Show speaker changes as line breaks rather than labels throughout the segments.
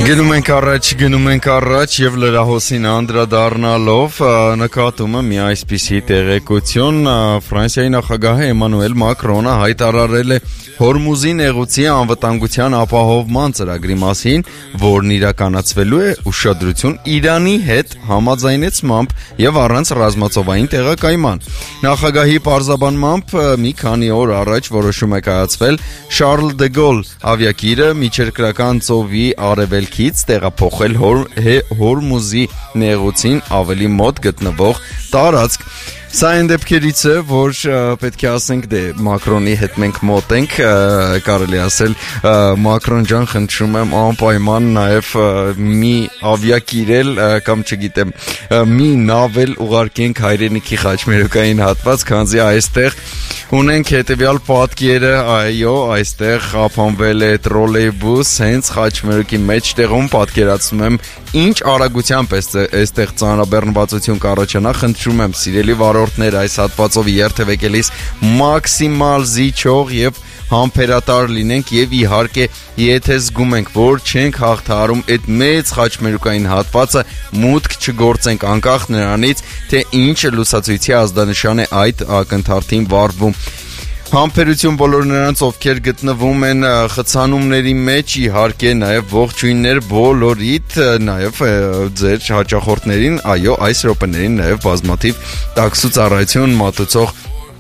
Գնում ենք առաջ եւ լրահոսին անդրադառնալով նկատում եմ մի այսպիսի տեղեկություն Ֆրանսիայի նախագահ Էմանուել Մակրոնը հայտարարել է Հորմուզի նեղուցի անվտանգության ապահովման ծրագրի մասին, որն իրականացվելու է ուշադրություն Իրանի հետ համաձայնեցմամբ եւ առանց ռազմածովային տեղակայման։ Նախագահի պարզաբանմամբ մի քանի օր առաջ որոշում է կայացվել Շարլ դե Գոլ ավիակիրը միջերկրական ծովի արևելքից տեղափոխել Հորմուզի նեղուցին ավելի մոտ գտնվող տարածք։ Սա այն դեպքերից է, որ պետք է ասենք Մակրոնի հետ մենք մոտ ենք, կարելի ասել Մակրոն ջան, խնդրում եմ անպայման նաև մի ավիակիրել կամ չգիտեմ, մի նավել ուղարկենք հայրենիքի խաչմերուկային հատված, քանզի այստեղ ունենք հետևյալ պատկերը, այո, այստեղ խափանվել է տրոլեյբուս, հենց խաչմերուկի մեջտեղում պատկերացնում եմ ինչ արագությամբ այստեղ ծանրաբեռնվածություն կառաջանա, խնդրում եմ սիրելի վարորդներ այս հատվածով երթևեկելիս մաքսիմալ զիջող եւ համբերատար լինենք եւ իհարկե եթե զգում ենք, որ չենք հաղթահարում այդ մեծ խաչմերուկային հատվածը, մուտք չգործենք անկախ նրանից, թե ինչ լուսացույցի ազդանշան է այդ ակնթարթին վառվում։ Համբերություն բոլոր նրանց, ովքեր գտնվում են խցանումների մեջ, իհարկե նաև ողջույններ բոլորիդ, նաև ձեր հաճախորդներին, այո, այս րոպեներին նաև բազմաթիվ տաքսու ծառայություն մատուցող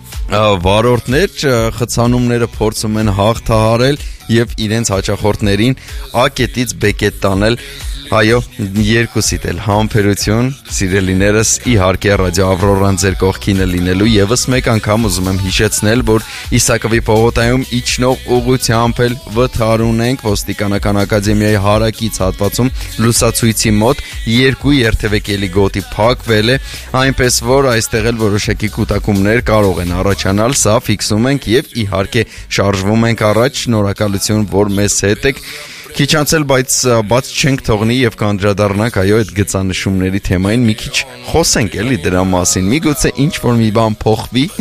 վարորդներ խցանումները փորձում են հաղթահարել եւ իրենց հաճախորդներին ակետից բեկետ տանել։ Այո, երկուսիդ էլ համբերություն, սիրելիներս, իհարկե ռադիո Ավրորան ձեր կողքին է լինելու եւս մեկ անգամ ուզում եմ հիշեցնել, որ Իսակովի պողոտայում իջնող ուղղությամբ էլ վթար ունենք ոստիկանական ակադեմիայի հարակից հատվածում լուսացույցի մոտ երկու երթևեկելի գոտի փակվել է, այնպես որ այստեղ էլ որոշակի կուտակումներ կարող են առաջանալ, սա ֆիքսում ենք եւ իհարկե շարժվում ենք առաջ, շնորհակալություն, որ մեզ հետ եք։ Քիչ անցել, բայց բաց չենք թողնի եւ կանդրադառնանք այո այդ գծանշումների թեմային մի քիչ խոսենք էլի դրա մասին։ Միգուցե ինչ որ մի բան փոխվի